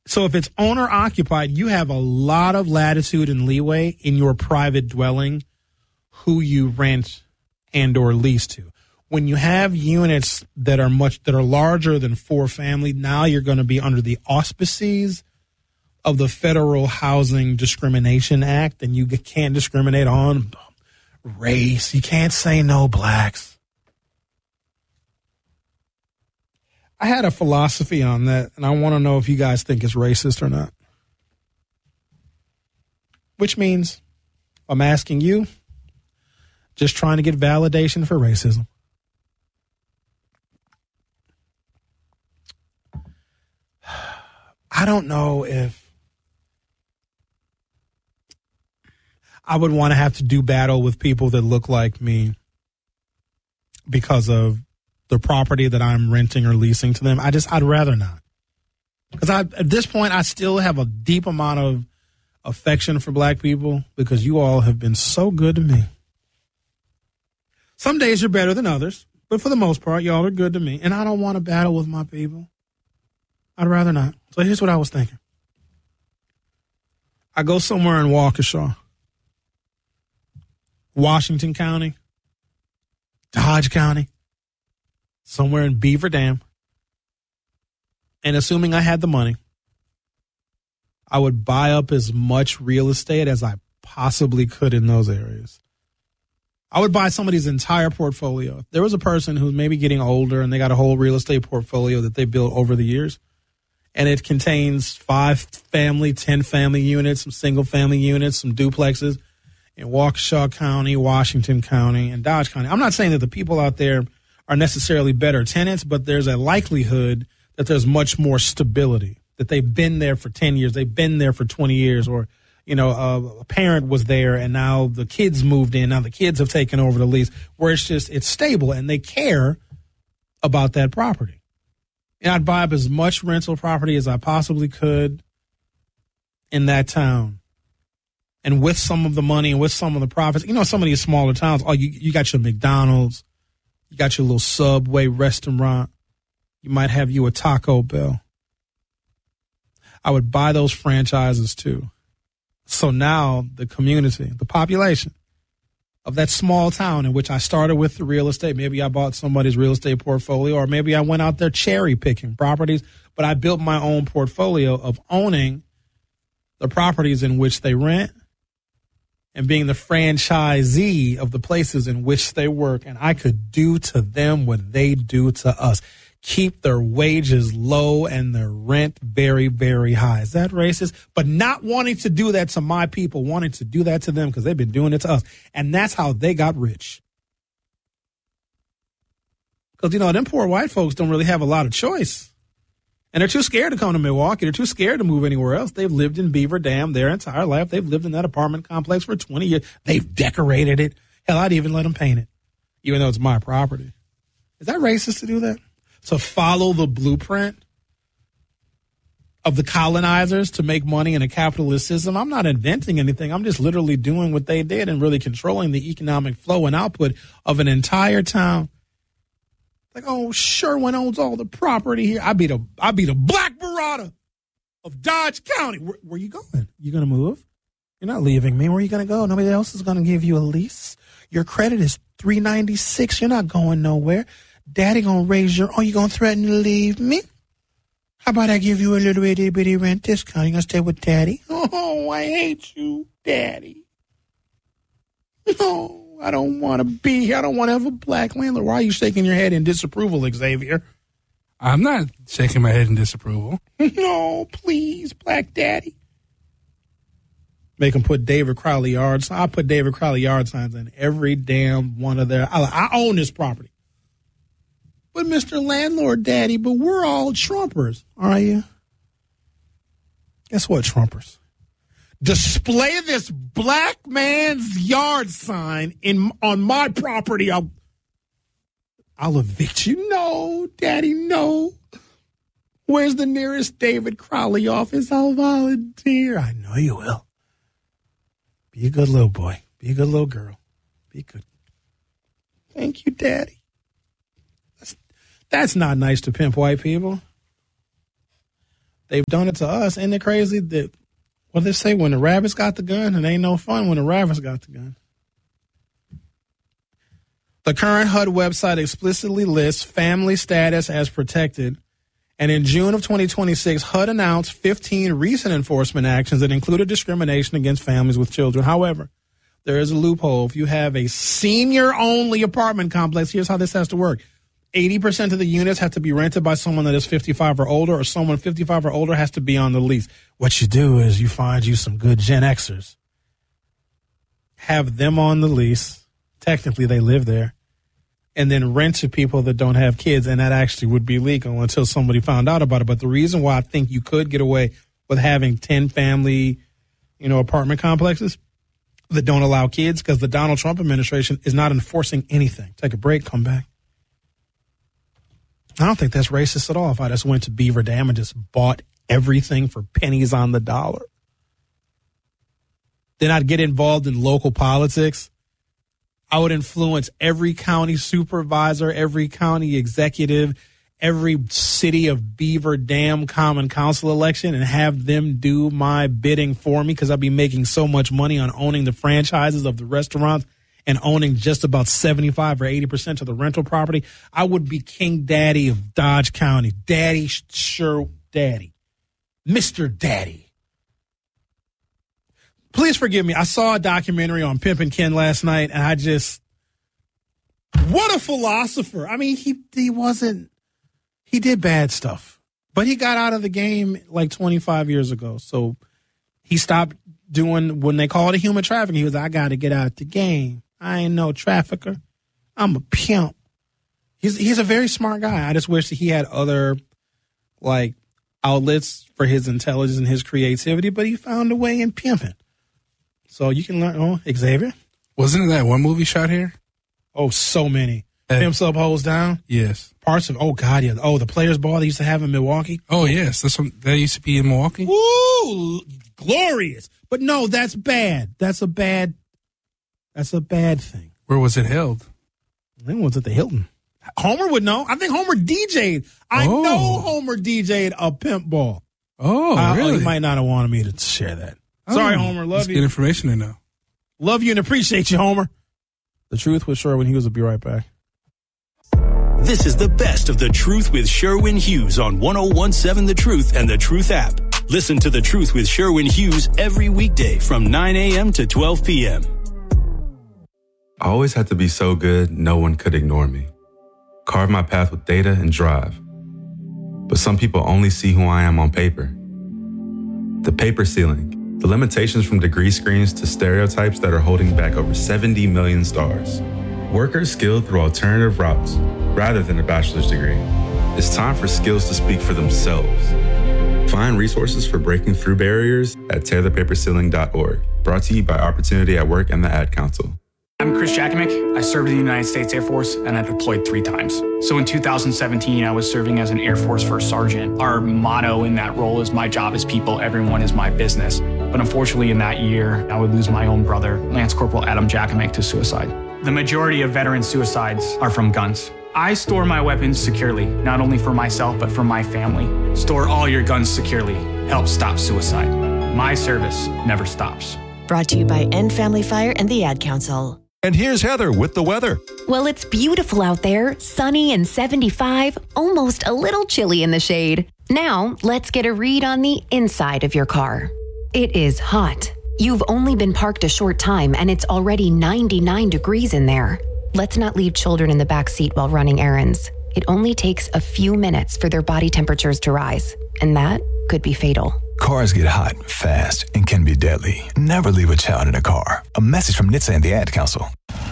So if it's owner occupied, you have a lot of latitude and leeway in your private dwelling who you rent and or lease to. When you have units that are larger than 4 family, now you're going to be under the auspices of the Federal Housing Discrimination Act, and you can't discriminate on race. You can't say no blacks. I had a philosophy on that, and I want to know if you guys think it's racist or not. Which means I'm asking you, just trying to get validation for racism. I don't know if I would want to have to do battle with people that look like me because of the property that I'm renting or leasing to them. I'd rather not. Because at this point, I still have a deep amount of affection for black people because you all have been so good to me. Some days you're better than others, but for the most part, y'all are good to me. And I don't want to battle with my people. I'd rather not. So here's what I was thinking. I go somewhere in Waukesha, Washington County, Dodge County, somewhere in Beaver Dam, and assuming I had the money, I would buy up as much real estate as I possibly could in those areas. I would buy somebody's entire portfolio. If there was a person who's maybe getting older and they got a whole real estate portfolio that they built over the years, and it contains 5 family, 10 family units, some single family units, some duplexes in Waukesha County, Washington County, and Dodge County. I'm not saying that the people out there are necessarily better tenants, but there's a likelihood that there's much more stability, that they've been there for 10 years, they've been there for 20 years, or, a parent was there and now the kids moved in, now the kids have taken over the lease, where it's stable and they care about that property. And I'd buy up as much rental property as I possibly could in that town. And with some of the money and with some of the profits, some of these smaller towns, you got your McDonald's, you got your little Subway restaurant, you might have you a Taco Bell. I would buy those franchises too. So now the community, the population of that small town in which I started with the real estate, maybe I bought somebody's real estate portfolio, or maybe I went out there cherry picking properties, but I built my own portfolio of owning the properties in which they rent and being the franchisee of the places in which they work. And I could do to them what they do to us. Keep their wages low and their rent very, very high. Is that racist? But not wanting to do that to my people, wanting to do that to them because they've been doing it to us. And that's how they got rich. Because, them poor white folks don't really have a lot of choice. And they're too scared to come to Milwaukee. They're too scared to move anywhere else. They've lived in Beaver Dam their entire life. They've lived in that apartment complex for 20 years. They've decorated it. Hell, I'd even let them paint it, even though it's my property. Is that racist to do that? To follow the blueprint of the colonizers to make money in a capitalist system? I'm not inventing anything. I'm just literally doing what they did and really controlling the economic flow and output of an entire town. Like, oh, Sherwin owns all the property here. I be the Black Barada of Dodge County. Where you going? You going to move? You're not leaving me. Where are you going to go? Nobody else is going to give you a lease. Your credit is 396. You're not going nowhere. Daddy going to raise you going to threaten to leave me? How about I give you a little itty bitty rent discount? You going to stay with Daddy? Oh, I hate you, Daddy. No, I don't want to be here. I don't want to have a black landlord. Why are you shaking your head in disapproval, Xavier? I'm not shaking my head in disapproval. No, please, Black Daddy. Make them put David Crowley yard signs. I put David Crowley yard signs in every damn one of their. I own this property. But Mr. Landlord Daddy, but we're all Trumpers, are you? Guess what, Trumpers? Display this black man's yard sign on my property. I'll evict you. No, Daddy, no. Where's the nearest David Crowley office? I'll volunteer. I know you will. Be a good little boy. Be a good little girl. Be good. Thank you, Daddy. That's not nice to pimp white people. they've done it to us. Ain't it crazy that what they say, when the rabbits got the gun, it ain't no fun when the rabbits got the gun. The current HUD website explicitly lists family status as protected. And in June of 2026, HUD announced 15 recent enforcement actions that included discrimination against families with children. However, there is a loophole. If you have a senior-only apartment complex, here's how this has to work. 80% of the units have to be rented by someone that is 55 or older, or someone 55 or older has to be on the lease. What you do is you find you some good Gen Xers, have them on the lease. Technically, they live there. And then rent to people that don't have kids, and that actually would be legal until somebody found out about it. But the reason why I think you could get away with having 10 family, apartment complexes that don't allow kids, because the Donald Trump administration is not enforcing anything. Take a break, come back. I don't think that's racist at all. If I just went to Beaver Dam and just bought everything for pennies on the dollar, then I'd get involved in local politics. I would influence every county supervisor, every county executive, every city of Beaver Dam Common Council election, and have them do my bidding for me, because I'd be making so much money on owning the franchises of the restaurants and owning just about 75 or 80% of the rental property. I would be King Daddy of Dodge County. Daddy, sure, Daddy. Mr. Daddy. Please forgive me. I saw a documentary on Pimpin' Ken last night, and what a philosopher. I mean, he did bad stuff, but he got out of the game like 25 years ago. So he stopped doing, when they called it human trafficking, he was, I got to get out the game. I ain't no trafficker. I'm a pimp. He's a very smart guy. I just wish that he had other outlets for his intelligence and his creativity, but he found a way in pimping. So you can learn. Xavier? Wasn't it that one movie shot here? Oh, so many. Pimps Up, Hoes Down? Yes. Parts of, oh, God, yeah. Oh, the Players Ball they used to have in Milwaukee? Oh, yes. That used to be in Milwaukee? Woo! Glorious. But no, that's bad. That's a bad thing. Where was it held? I think it was at the Hilton. Homer would know. I think Homer DJ'd. I know Homer DJ'd a pimp ball. Oh, really? He might not have wanted me to share that. Sorry, Homer. Love you. Good information to know. Love you and appreciate you, Homer. The Truth with Sherwin Hughes will be right back. This is the best of The Truth with Sherwin Hughes on 101.7 The Truth and The Truth app. Listen to The Truth with Sherwin Hughes every weekday from 9 a.m. to 12 p.m. I always had to be so good, no one could ignore me. Carve my path with data and drive. But some people only see who I am on paper. The paper ceiling. The limitations from degree screens to stereotypes that are holding back over 70 million stars. Workers skilled through alternative routes rather than a bachelor's degree. It's time for skills to speak for themselves. Find resources for breaking through barriers at tearthepaperceiling.org. Brought to you by Opportunity at Work and the Ad Council. I'm Chris Jakomick. I served in the United States Air Force and I deployed 3 times. So in 2017, I was serving as an Air Force First Sergeant. Our motto in that role is my job is people, everyone is my business. But unfortunately in that year, I would lose my own brother, Lance Corporal Adam Jakomick, to suicide. The majority of veteran suicides are from guns. I store my weapons securely, not only for myself, but for my family. Store all your guns securely. Help stop suicide. My service never stops. Brought to you by End Family Fire and the Ad Council. And here's Heather with the weather. Well, it's beautiful out there, sunny and 75, almost a little chilly in the shade. Now, let's get a read on the inside of your car. It is hot. You've only been parked a short time and it's already 99 degrees in there. Let's not leave children in the back seat while running errands. It only takes a few minutes for their body temperatures to rise, and that could be fatal. Cars get hot fast and can be deadly. Never leave a child in a car. A message from NHTSA and the Ad Council.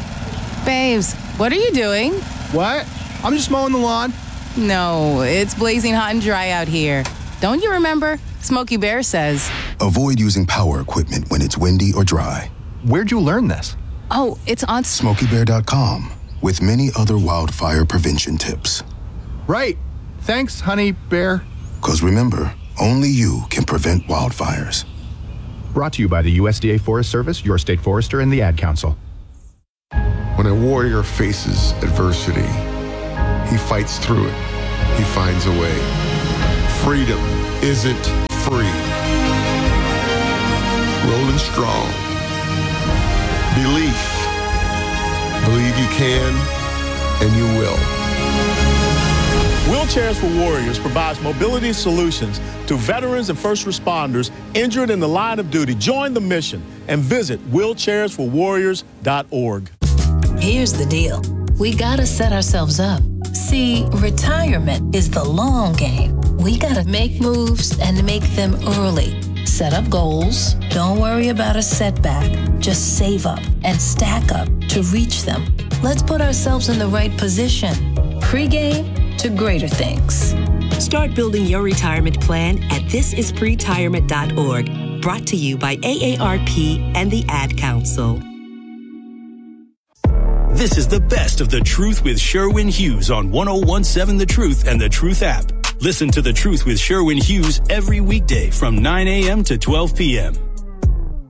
Babes, what are you doing? What? I'm just mowing the lawn. No, it's blazing hot and dry out here. Don't you remember? Smokey Bear says, avoid using power equipment when it's windy or dry. Where'd you learn this? Oh, it's on SmokeyBear.com with many other wildfire prevention tips. Right. Thanks, honey bear. 'Cause remember, only you can prevent wildfires. Brought to you by the USDA Forest Service, your state forester, and the Ad Council. When a warrior faces adversity, he fights through it. He finds a way. Freedom isn't free. Rolling strong. Belief. Believe you can and you will. Wheelchairs for Warriors provides mobility solutions to veterans and first responders injured in the line of duty. Join the mission and visit wheelchairsforwarriors.org. Here's the deal. We gotta set ourselves up. See, retirement is the long game. We gotta make moves and make them early. Set up goals. Don't worry about a setback. Just save up and stack up to reach them. Let's put ourselves in the right position. Pre-game to greater things. Start building your retirement plan at thisispretirement.org. Brought to you by AARP and the Ad Council. This is the best of The Truth with Sherwin Hughes on 1017 The Truth and The Truth app. Listen to The Truth with Sherwin Hughes every weekday from 9 a.m. to 12 p.m.